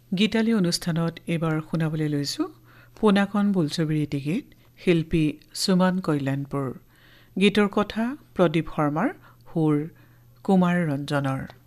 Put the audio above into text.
গীতালি অনুষ্ঠানত এইবাৰ শুনাবলৈ লৈছোঁ পোনাকণ বোলছবিৰ এটি গীত, শিল্পী সুমন কল্যাণপুৰ। গীতৰ কথা প্ৰদীপ শৰ্মাৰ, সুৰ কুমাৰ ৰঞ্জনৰ।